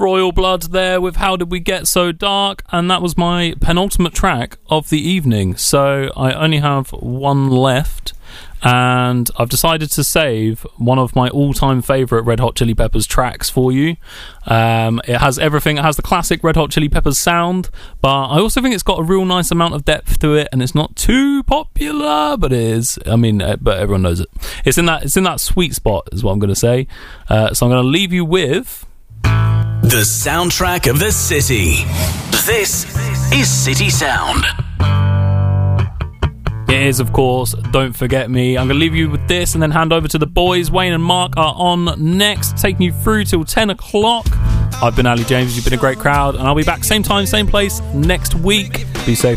Royal Blood there with How Did We Get So Dark, and that was my penultimate track of the evening. So I only have one left, and I've decided to save one of my all-time favourite Red Hot Chili Peppers tracks for you. It has everything. It has the classic Red Hot Chili Peppers sound, but I also think it's got a real nice amount of depth to it, and it's not too popular, but it is. I mean, but everyone knows it. It's in that sweet spot, is what I'm going to say. So I'm going to leave you with the soundtrack of the city. This is City Sound. It is, of course, Don't Forget Me. I'm going to leave you with this and then hand over to the boys. Wayne and Mark are on next, taking you through till 10 o'clock. I've been Ali James. You've been a great crowd, and I'll be back same time, same place next week. Be safe.